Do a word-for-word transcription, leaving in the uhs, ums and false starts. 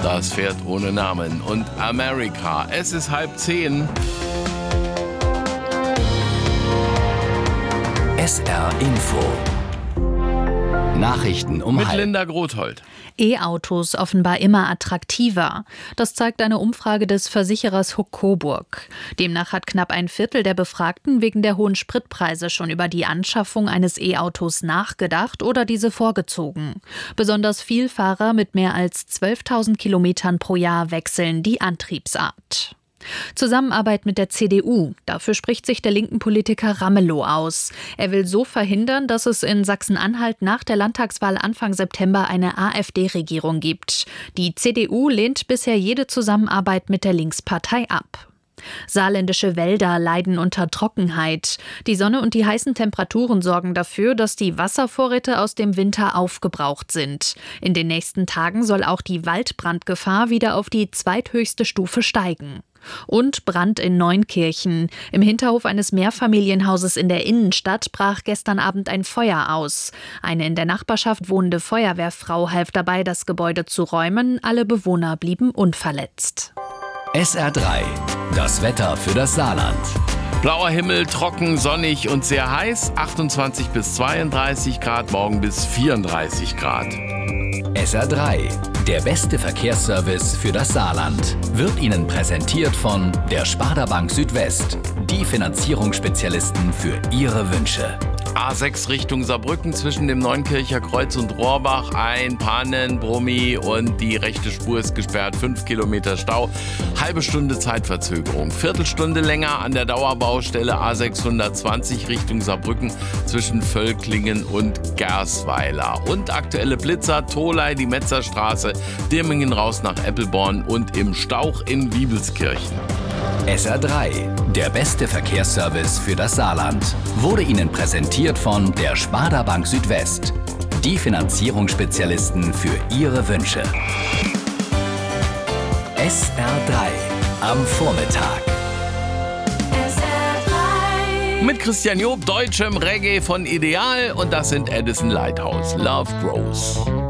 Das Pferd ohne Namen und America. Es ist halb zehn. S R Info. Nachrichten um Mit halb. Linda Grothold. E-Autos offenbar immer attraktiver. Das zeigt eine Umfrage des Versicherers Huck Coburg. Demnach hat knapp ein Viertel der Befragten wegen der hohen Spritpreise schon über die Anschaffung eines E-Autos nachgedacht oder diese vorgezogen. Besonders Vielfahrer mit mehr als zwölftausend Kilometern pro Jahr wechseln die Antriebsart. Zusammenarbeit mit der C D U. Dafür spricht sich der linken Politiker Ramelow aus. Er will so verhindern, dass es in Sachsen-Anhalt nach der Landtagswahl Anfang September eine AfD-Regierung gibt. Die C D U lehnt bisher jede Zusammenarbeit mit der Linkspartei ab. Saarländische Wälder leiden unter Trockenheit. Die Sonne und die heißen Temperaturen sorgen dafür, dass die Wasservorräte aus dem Winter aufgebraucht sind. In den nächsten Tagen soll auch die Waldbrandgefahr wieder auf die zweithöchste Stufe steigen. Und Brand in Neunkirchen. Im Hinterhof eines Mehrfamilienhauses in der Innenstadt brach gestern Abend ein Feuer aus. Eine in der Nachbarschaft wohnende Feuerwehrfrau half dabei, das Gebäude zu räumen. Alle Bewohner blieben unverletzt. S R drei. Das Wetter für das Saarland. Blauer Himmel, trocken, sonnig und sehr heiß. achtundzwanzig bis zweiunddreißig Grad, morgen bis vierunddreißig Grad. S R drei. Der beste Verkehrsservice für das Saarland wird Ihnen präsentiert von der Sparda Bank Südwest. Die Finanzierungsspezialisten für Ihre Wünsche. A sechs Richtung Saarbrücken zwischen dem Neunkircher Kreuz und Rohrbach. Ein Pannenbrummi und die rechte Spur ist gesperrt. Fünf Kilometer Stau. Halbe Stunde Zeitverzögerung. Viertelstunde länger an der Dauerbaustelle A sechshundertzwanzig Richtung Saarbrücken zwischen Völklingen und Gersweiler. Und aktuelle Blitzer, Tholey, die Metzerstraße, Dirmingen raus nach Eppelborn und im Stauch in Wiebelskirchen. S R drei. Der beste Verkehrsservice für das Saarland wurde Ihnen präsentiert von der Sparda Bank Südwest. Die Finanzierungsspezialisten für Ihre Wünsche. S R drei am Vormittag. Mit Christian Job, deutschem Reggae von Ideal und das sind Edison Lighthouse. Love Grows.